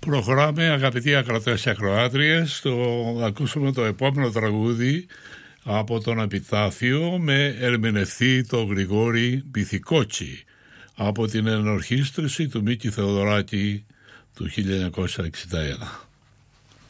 Προχωράμε, αγαπητοί ακροατές και ακροάτριες, θα ακούσουμε το επόμενο τραγούδι από τον Επιτάφιο με ερμηνευτή το Γρηγόρη Μπιθικότσι από την ενορχήστρηση του Μίκη Θεοδωράκη του 1961.